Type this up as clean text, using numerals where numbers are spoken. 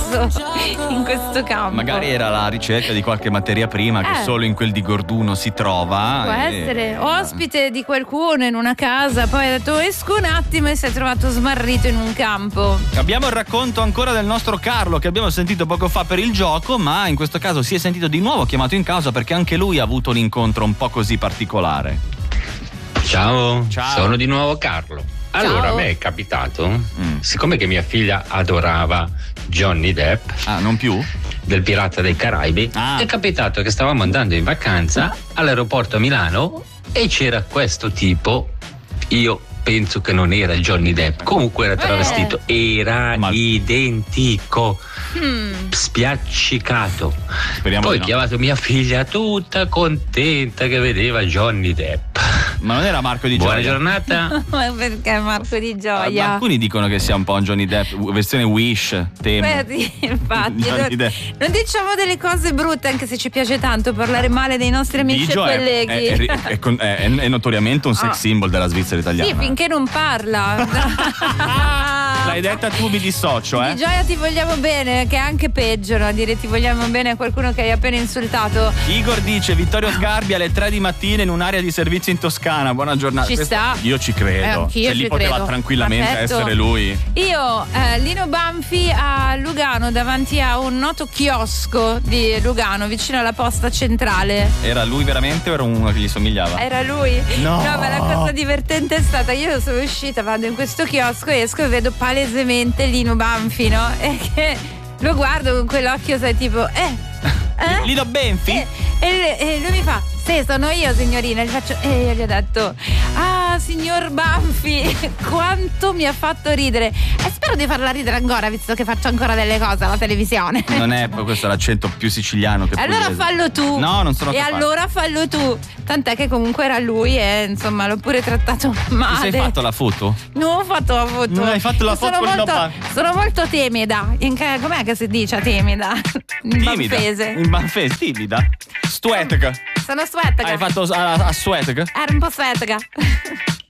messo in questo campo. Magari era la ricerca di qualche materia prima che solo in quel di Gorduno si trova. Può essere ospite di qualcuno in una casa, poi ha detto esco un attimo e si è trovato smarrito in un campo. Abbiamo il racconto ancora del nostro Carlo che abbiamo sentito poco fa per il gioco, ma in questo caso si è sentito di nuovo chiamato in causa perché anche lui ha avuto un incontro un po' così particolare. Ciao. Sono di nuovo Carlo. Allora, a me è capitato, siccome che mia figlia adorava Johnny Depp, non più? Del Pirata dei Caraibi, è capitato che stavamo andando in vacanza all'aeroporto a Milano e c'era questo tipo, io penso che non era Johnny Depp, comunque era travestito, era identico, spiaccicato. Speriamo poi di no. chiamato mia figlia tutta contenta che vedeva Johnny Depp. Ma non era Marco Di Gioia? Buona giornata. Ma perché Marco Di Gioia? Ma alcuni dicono che sia un po' un Johnny Depp, versione Wish, tema. Sì, infatti Johnny Depp. non diciamo delle cose brutte, anche se ci piace tanto parlare male dei nostri amici e colleghi. È notoriamente un sex symbol della Svizzera italiana. Sì, finché non parla. L'hai detta tu, mi dissocio, Di Gioia, ti vogliamo bene, che è anche peggio, no? Dire ti vogliamo bene a qualcuno che hai appena insultato. Igor dice Vittorio Sgarbi alle 3 di mattina in un'area di servizio in Toscana. Buona giornata. Ci sta. Io ci credo. Anch'io lì ci poteva credo. tranquillamente Perfetto. essere lui. Io, Lino Banfi a Lugano, davanti a un noto chiosco di Lugano, vicino alla posta centrale. Era lui veramente o era uno che gli somigliava? Era lui? No. Ma la cosa divertente è stata, io sono uscita, vado in questo chiosco, esco e vedo palesemente Lino Banfi, no? E che lo guardo con quell'occhio, sai, tipo, Lino Banfi? E lui mi fa, sì, sono io signorina, e io gli ho detto, signor Banfi, quanto mi ha fatto ridere, e spero di farla ridere ancora, visto che faccio ancora delle cose alla televisione. Non è questo è l'accento più siciliano che allora pugliese. fallo tu. No, non sono capace. E allora fallo tu. Tant'è che comunque era lui e insomma l'ho pure trattato male. Ti sei fatto la foto? Non ho fatto la foto. Non hai fatto la foto con il Banfi? Sono molto timida. Com'è che si dice timida? In banfese. In banfese, timida. Stuetica. Sono suetica. Hai fatto a Suetica? Era un po' suetica.